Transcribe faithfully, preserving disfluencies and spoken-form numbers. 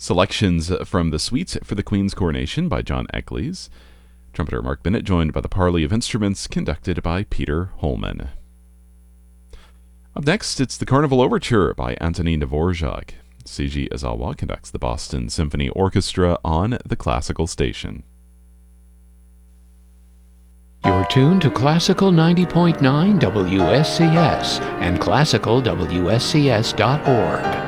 Selections from the Suites for the Queen's Coronation by John Eccles. Trumpeter Mark Bennett joined by the Parley of Instruments conducted by Peter Holman. Up next, it's the Carnival Overture by Antonin Dvorak. Seiji Izawa conducts the Boston Symphony Orchestra on the Classical Station. You're tuned to Classical ninety point nine W S C S and classical W S C S dot org.